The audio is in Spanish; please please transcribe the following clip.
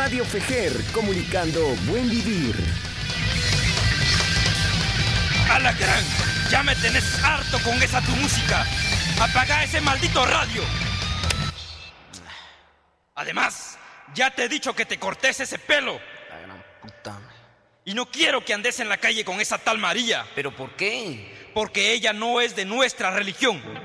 Radio Fejer, comunicando buen vivir. ¡A la gran! ¡Ya me tenés harto con esa tu música! ¡Apaga ese maldito radio! Además, ya te he dicho que te cortes ese pelo. La gran puta. Y no quiero que andes en la calle con esa tal María. ¿Pero por qué? Porque ella no es de nuestra religión.